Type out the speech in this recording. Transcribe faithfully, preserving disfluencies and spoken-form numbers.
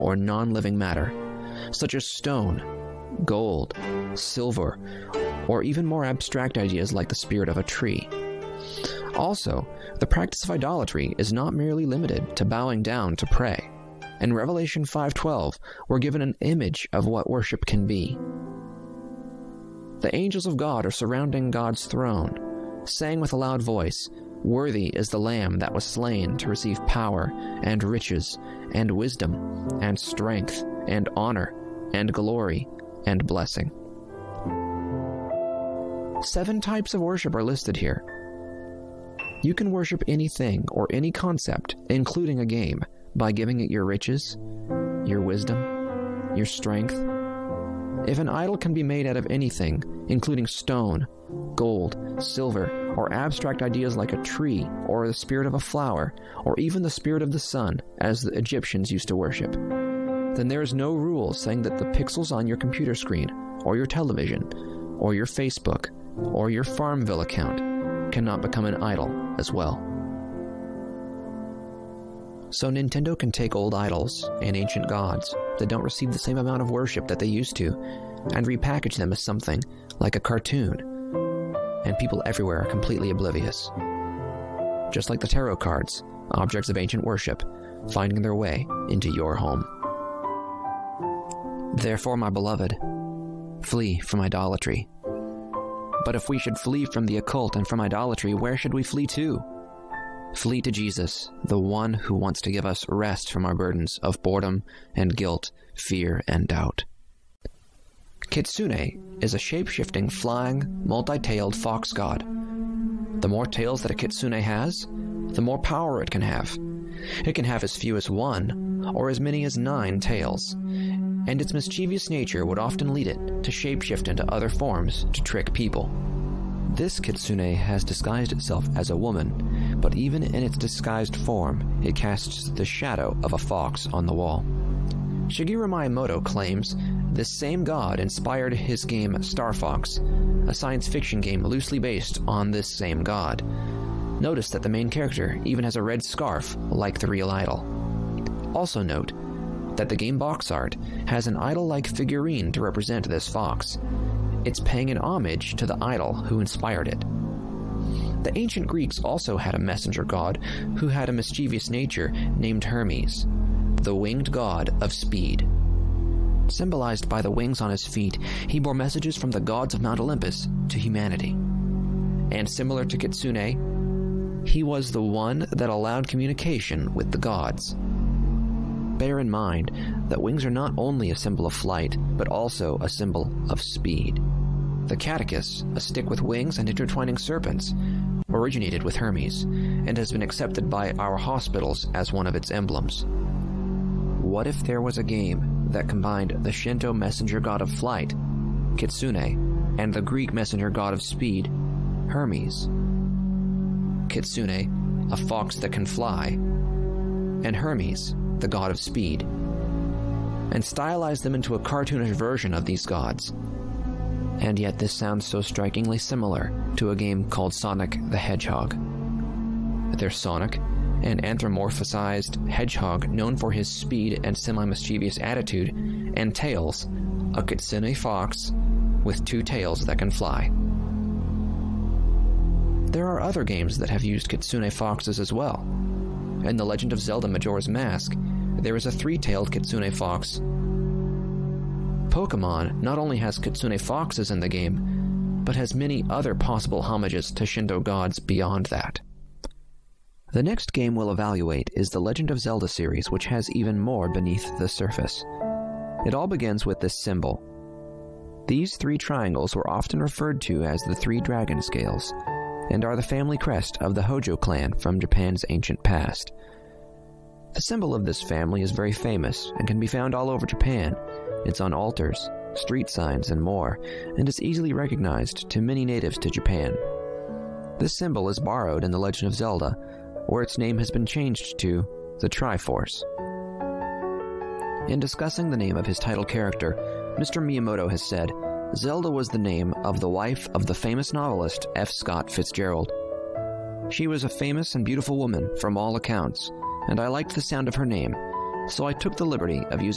or non-living matter, such as stone, gold, silver, or even more abstract ideas like the spirit of a tree. Also, the practice of idolatry is not merely limited to bowing down to pray. In Revelation five twelve, we're given an image of what worship can be. The angels of God are surrounding God's throne, saying with a loud voice, "Worthy is the Lamb that was slain to receive power and riches and wisdom and strength and honor and glory and blessing." Seven types of worship are listed here. You can worship anything or any concept, including a game, by giving it your riches, your wisdom, your strength. If an idol can be made out of anything, including stone, gold, silver, or abstract ideas like a tree, or the spirit of a flower, or even the spirit of the sun, as the Egyptians used to worship, then there is no rule saying that the pixels on your computer screen, or your television, or your Facebook, or your Farmville account cannot become an idol as well. So Nintendo can take old idols and ancient gods that don't receive the same amount of worship that they used to, and repackage them as something like a cartoon, and people everywhere are completely oblivious. Just like the tarot cards, objects of ancient worship, finding their way into your home. Therefore, my beloved, flee from idolatry. But if we should flee from the occult and from idolatry, where should we flee to? Flee to Jesus, the one who wants to give us rest from our burdens of boredom and guilt, fear and doubt. Kitsune is a shape-shifting, flying, multi-tailed fox god. The more tails that a kitsune has, the more power it can have. It can have as few as one, or as many as nine tails, and its mischievous nature would often lead it to shape-shift into other forms to trick people. This kitsune has disguised itself as a woman, but even in its disguised form, it casts the shadow of a fox on the wall. Shigeru Miyamoto claims this same god inspired his game Star Fox, a science fiction game loosely based on this same god. Notice that the main character even has a red scarf like the real idol. Also note that the game box art has an idol-like figurine to represent this fox. It's paying an homage to the idol who inspired it. The ancient Greeks also had a messenger god who had a mischievous nature named Hermes, the winged god of speed. Symbolized by the wings on his feet, he bore messages from the gods of Mount Olympus to humanity. And similar to Kitsune, he was the one that allowed communication with the gods. Bear in mind that wings are not only a symbol of flight, but also a symbol of speed. The caduceus, a stick with wings and intertwining serpents, originated with Hermes, and has been accepted by our hospitals as one of its emblems. What if there was a game that combined the Shinto messenger god of flight, Kitsune, and the Greek messenger god of speed, Hermes? Kitsune, a fox that can fly, and Hermes, the god of speed, and stylize them into a cartoonish version of these gods. And yet this sounds so strikingly similar to a game called Sonic the Hedgehog. There's Sonic, an anthropomorphized hedgehog known for his speed and semi-mischievous attitude, and Tails, a kitsune fox with two tails that can fly. There are other games that have used kitsune foxes as well. In The Legend of Zelda Majora's Mask, there is a three-tailed kitsune fox. Pokémon not only has kitsune foxes in the game, but has many other possible homages to Shinto gods beyond that. The next game we'll evaluate is the Legend of Zelda series, which has even more beneath the surface. It all begins with this symbol. These three triangles were often referred to as the three dragon scales, and are the family crest of the Hojo clan from Japan's ancient past. The symbol of this family is very famous and can be found all over Japan. It's on altars, street signs, and more, and is easily recognized to many natives to Japan. This symbol is borrowed in The Legend of Zelda, where its name has been changed to the Triforce. In discussing the name of his title character, Mister Miyamoto has said, Zelda was the name of the wife of the famous novelist F. Scott Fitzgerald. She was a famous and beautiful woman from all accounts, and I liked the sound of her name, so I took the liberty of using